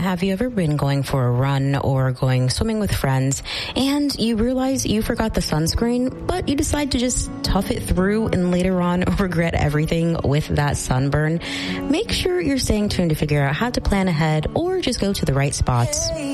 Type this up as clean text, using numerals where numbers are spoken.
have you ever been going for a run or going swimming with friends and you realize you forgot the sunscreen, but you decide to just tough it through and later on regret everything with that sunburn? Make sure you're staying tuned to figure out how to plan ahead or just go to the right spots.